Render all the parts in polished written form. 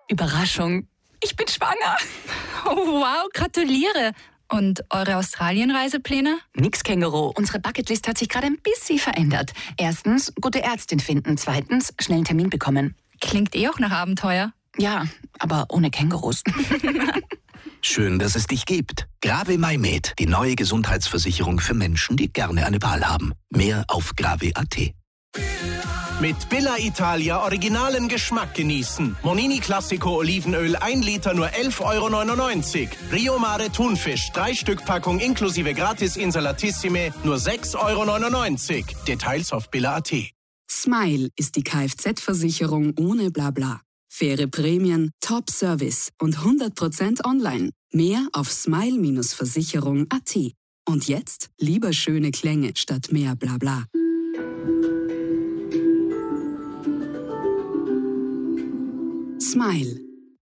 Überraschung, ich bin schwanger. Oh, wow, gratuliere. Und eure Australienreisepläne? Nix, Känguru. Unsere Bucketlist hat sich gerade ein bisschen verändert. Erstens, gute Ärztin finden. Zweitens, schnell einen Termin bekommen. Klingt auch nach Abenteuer. Ja, aber ohne Kängurus. Schön, dass es dich gibt. Grave MyMed, die neue Gesundheitsversicherung für Menschen, die gerne eine Wahl haben. Mehr auf grave.at. Mit Billa Italia originalen Geschmack genießen. Monini Classico Olivenöl 1 Liter nur 11,99 €. Rio Mare Thunfisch 3 Stück Packung inklusive Gratis Insalatissime nur 6,99 €. Details auf billa.at. Smile ist die Kfz-Versicherung ohne Blabla. Faire Prämien, Top-Service und 100% online. Mehr auf smile-versicherung.at. Und jetzt lieber schöne Klänge statt mehr Blabla. Smile.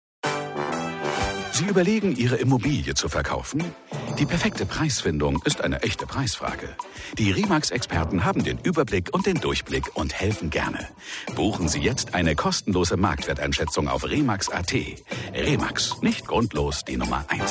Sie überlegen, Ihre Immobilie zu verkaufen? Die perfekte Preisfindung ist eine echte Preisfrage. Die Remax-Experten haben den Überblick und den Durchblick und helfen gerne. Buchen Sie jetzt eine kostenlose Marktwerteinschätzung auf remax.at. Remax, nicht grundlos die Nummer 1.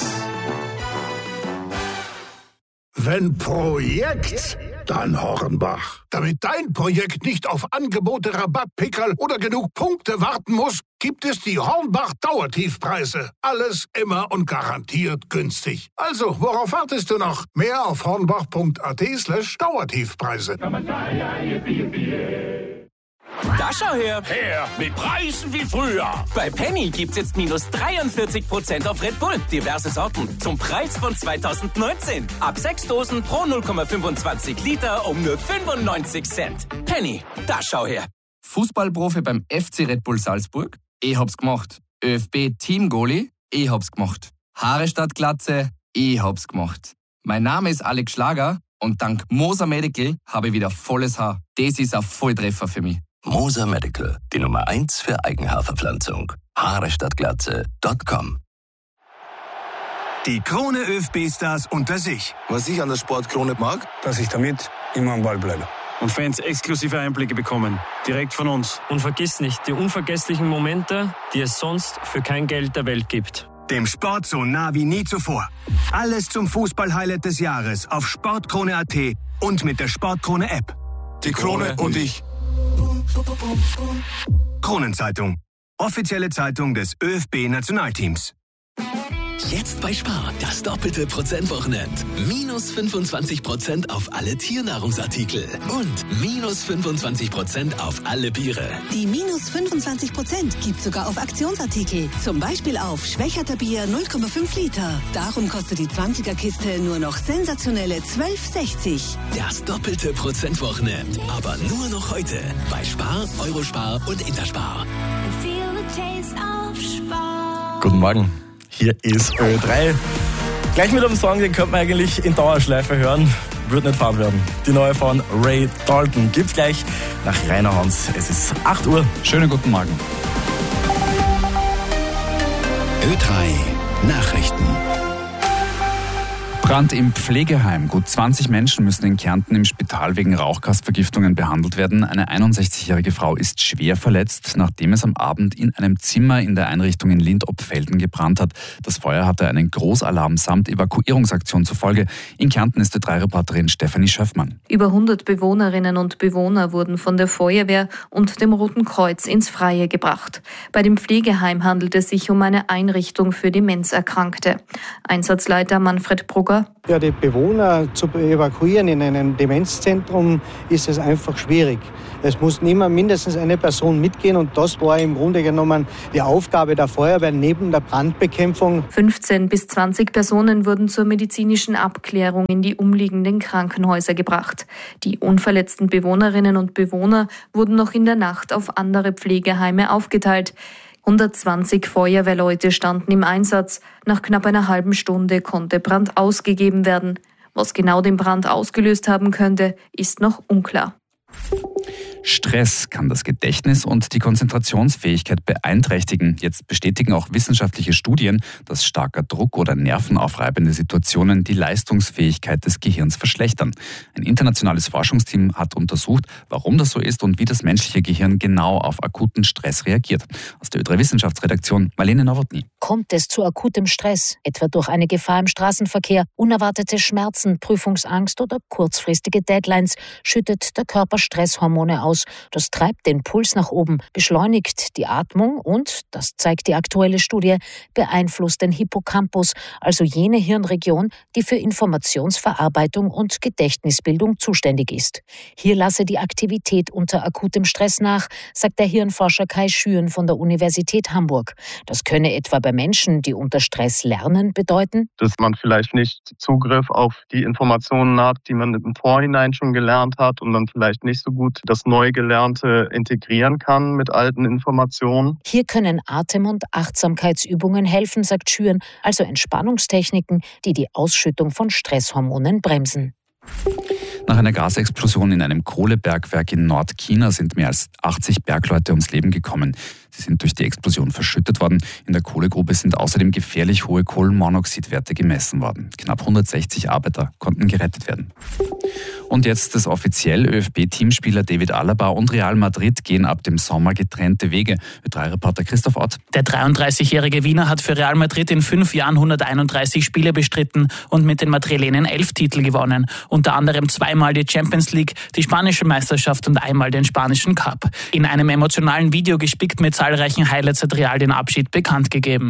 Wenn Projekt, dann Hornbach. Damit dein Projekt nicht auf Angebote, Rabattpickerl oder genug Punkte warten muss, gibt es die Hornbach Dauertiefpreise. Alles immer und garantiert günstig. Also, worauf wartest du noch? Mehr auf hornbach.at/Dauertiefpreise. Da schau her! Her, mit Preisen wie früher. Bei Penny gibt's jetzt minus 43% auf Red Bull. Diverse Sorten. Zum Preis von 2019. Ab 6 Dosen pro 0,25 Liter um nur 95 Cent. Penny, da schau her! Fußballprofi beim FC Red Bull Salzburg? Ich hab's gemacht. ÖFB-Team-Goalie? Ich hab's gemacht. Haare statt Glatze? Ich hab's gemacht. Mein Name ist Alex Schlager und dank Moser Medical habe ich wieder volles Haar. Das ist ein Volltreffer für mich. Moser Medical, die Nummer 1 für Eigenhaarverpflanzung. Haarestattglatze.com. Die Krone ÖFB-Stars unter sich. Was ich an der Sportkrone mag, dass ich damit immer am Ball bleibe. Und Fans exklusive Einblicke bekommen, direkt von uns. Und vergiss nicht die unvergesslichen Momente, die es sonst für kein Geld der Welt gibt. Dem Sport so nah wie nie zuvor. Alles zum Fußball-Highlight des Jahres auf Sportkrone.at und mit der Sportkrone-App. Die Krone und ich. Kronenzeitung. Offizielle Zeitung des ÖFB-Nationalteams. Jetzt bei Spar, das doppelte Prozentwochenend. Minus 25% auf alle Tiernahrungsartikel und minus 25% auf alle Biere. Die minus 25% gibt sogar auf Aktionsartikel. Zum Beispiel auf Schwächerter Bier 0,5 Liter. Darum kostet die 20er-Kiste nur noch sensationelle 12,60. Das doppelte Prozentwochenend. Aber nur noch heute. Bei Spar, Eurospar und Interspar. Guten Morgen. Hier ist Ö3. Gleich mit einem Song, den könnte man eigentlich in Dauerschleife hören. Wird nicht fad werden. Die neue von Ray Dalton gibt's gleich nach Rainer Hans. Es ist 8 Uhr. Schönen guten Morgen. Ö3 Nachrichten. Brand im Pflegeheim. Gut 20 Menschen müssen in Kärnten im Spital wegen Rauchgasvergiftungen behandelt werden. Eine 61-jährige Frau ist schwer verletzt, nachdem es am Abend in einem Zimmer in der Einrichtung in Lindopfelden gebrannt hat. Das Feuer hatte einen Großalarm samt Evakuierungsaktion zur Folge. In Kärnten ist Ö3-Reporterin Stefanie Schöffmann. Über 100 Bewohnerinnen und Bewohner wurden von der Feuerwehr und dem Roten Kreuz ins Freie gebracht. Bei dem Pflegeheim handelt es sich um eine Einrichtung für Demenzerkrankte. Einsatzleiter Manfred Brugger. Ja, die Bewohner zu evakuieren in einem Demenzzentrum ist es einfach schwierig. Es muss immer mindestens eine Person mitgehen und das war im Grunde genommen die Aufgabe der Feuerwehr neben der Brandbekämpfung. 15 bis 20 Personen wurden zur medizinischen Abklärung in die umliegenden Krankenhäuser gebracht. Die unverletzten Bewohnerinnen und Bewohner wurden noch in der Nacht auf andere Pflegeheime aufgeteilt. 120 Feuerwehrleute standen im Einsatz. Nach knapp einer halben Stunde konnte Brand ausgegeben werden. Was genau den Brand ausgelöst haben könnte, ist noch unklar. Stress kann das Gedächtnis und die Konzentrationsfähigkeit beeinträchtigen. Jetzt bestätigen auch wissenschaftliche Studien, dass starker Druck oder nervenaufreibende Situationen die Leistungsfähigkeit des Gehirns verschlechtern. Ein internationales Forschungsteam hat untersucht, warum das so ist und wie das menschliche Gehirn genau auf akuten Stress reagiert. Aus der Ö3 Wissenschaftsredaktion Marlene Nowotny. Kommt es zu akutem Stress, etwa durch eine Gefahr im Straßenverkehr, unerwartete Schmerzen, Prüfungsangst oder kurzfristige Deadlines, schüttet der Körper Stresshormone aus. Das treibt den Puls nach oben, beschleunigt die Atmung und, das zeigt die aktuelle Studie, beeinflusst den Hippocampus, also jene Hirnregion, die für Informationsverarbeitung und Gedächtnisbildung zuständig ist. Hier lasse die Aktivität unter akutem Stress nach, sagt der Hirnforscher Kai Schüren von der Universität Hamburg. Das könne etwa bei Menschen, die unter Stress lernen, bedeuten, dass man vielleicht nicht Zugriff auf die Informationen hat, die man im Vorhinein schon gelernt hat und dann vielleicht nicht so gut das Neugelernte integrieren kann mit alten Informationen. Hier können Atem- und Achtsamkeitsübungen helfen, sagt Schüren, also Entspannungstechniken, die die Ausschüttung von Stresshormonen bremsen. Nach einer Gasexplosion in einem Kohlebergwerk in Nordchina sind mehr als 80 Bergleute ums Leben gekommen. Sie sind durch die Explosion verschüttet worden. In der Kohlegrube sind außerdem gefährlich hohe Kohlenmonoxidwerte gemessen worden. Knapp 160 Arbeiter konnten gerettet werden. Und jetzt ist offiziell: ÖFB-Teamspieler David Alaba und Real Madrid gehen ab dem Sommer getrennte Wege. Ö3-Reporter Christoph Ott. Der 33-jährige Wiener hat für Real Madrid in 5 Jahren 131 Spiele bestritten und mit den Madrilenen 11 Titel gewonnen. Unter anderem 2-mal die Champions League, die spanische Meisterschaft und einmal den spanischen Cup. In einem emotionalen Video gespickt mit zahlreichen Highlights hat Real den Abschied bekannt gegeben.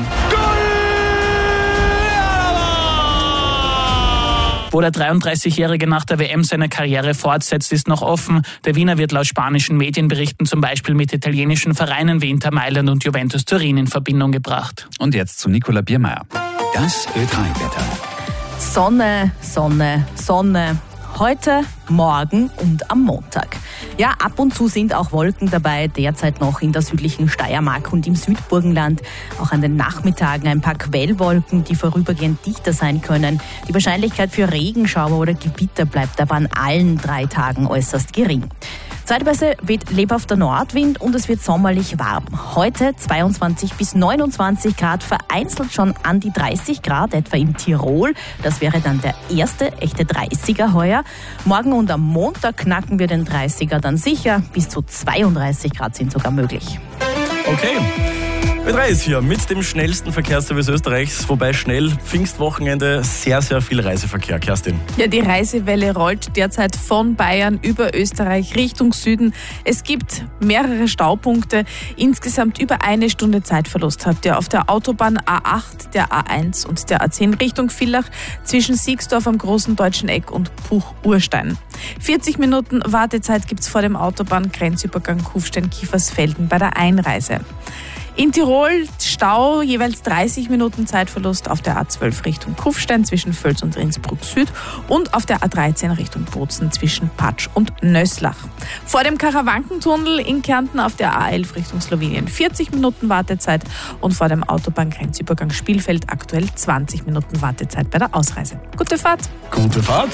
Wo der 33-Jährige nach der WM seine Karriere fortsetzt, ist noch offen. Der Wiener wird laut spanischen Medienberichten zum Beispiel mit italienischen Vereinen wie Inter Mailand und Juventus Turin in Verbindung gebracht. Und jetzt zu Nicola Biermeier. Das Ö3-Wetter. Sonne, Sonne, Sonne. Heute, morgen und am Montag. Ja, ab und zu sind auch Wolken dabei, derzeit noch in der südlichen Steiermark und im Südburgenland. Auch an den Nachmittagen ein paar Quellwolken, die vorübergehend dichter sein können. Die Wahrscheinlichkeit für Regenschauer oder Gewitter bleibt aber an allen 3 Tagen äußerst gering. Zeitweise weht lebhafter Nordwind und es wird sommerlich warm. Heute 22 bis 29 Grad, vereinzelt schon an die 30 Grad, etwa in Tirol. Das wäre dann der erste echte 30er heuer. Morgen und am Montag knacken wir den 30er dann sicher. Bis zu 32 Grad sind sogar möglich. Okay. Ö3 ist hier mit dem schnellsten Verkehrsservice Österreichs, wobei schnell Pfingstwochenende sehr, sehr viel Reiseverkehr. Kerstin. Ja, die Reisewelle rollt derzeit von Bayern über Österreich Richtung Süden. Es gibt mehrere Staupunkte. Insgesamt über 1 Stunde Zeitverlust habt ihr auf der Autobahn A8, der A1 und der A10 Richtung Villach zwischen Siegsdorf am Großen Deutschen Eck und Puch-Urstein. 40 Minuten Wartezeit gibt's vor dem Autobahngrenzübergang Kufstein-Kiefersfelden bei der Einreise. In Tirol Stau, jeweils 30 Minuten Zeitverlust auf der A12 Richtung Kufstein zwischen Völs und Innsbruck Süd und auf der A13 Richtung Bozen zwischen Patsch und Nöslach. Vor dem Karawankentunnel in Kärnten auf der A11 Richtung Slowenien 40 Minuten Wartezeit und vor dem Autobahngrenzübergang Spielfeld aktuell 20 Minuten Wartezeit bei der Ausreise. Gute Fahrt! Gute Fahrt!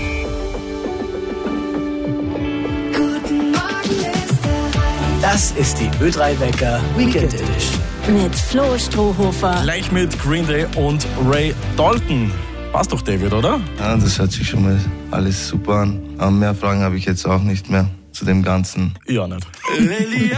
Das ist die Ö3 Wecker Weekend Edition. Mit Flo Strohhofer. Gleich mit Green Day und Ray Dalton. Passt doch, David, oder? Ja, das hört sich schon mal alles super an. Aber mehr Fragen habe ich jetzt auch nicht mehr zu dem Ganzen. Ja, nicht.